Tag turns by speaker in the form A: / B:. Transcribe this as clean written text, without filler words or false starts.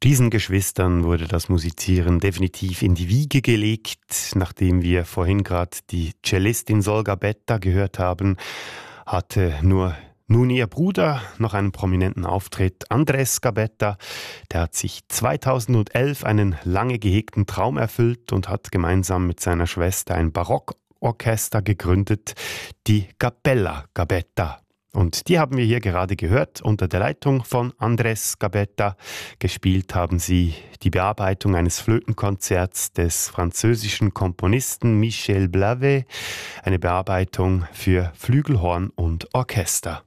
A: Diesen Geschwistern wurde das Musizieren definitiv in die Wiege gelegt. Nachdem wir vorhin gerade die Cellistin Solga Betta gehört haben, hatte nun ihr Bruder noch einen prominenten Auftritt, Andres Gabetta. Der hat sich 2011 einen lange gehegten Traum erfüllt und hat gemeinsam mit seiner Schwester ein Barockorchester gegründet, die Cappella Gabetta. Und die haben wir hier gerade gehört, unter der Leitung von Andres Gabetta. Gespielt haben sie die Bearbeitung eines Flötenkonzerts des französischen Komponisten Michel Blavet, eine Bearbeitung für Flügelhorn und Orchester.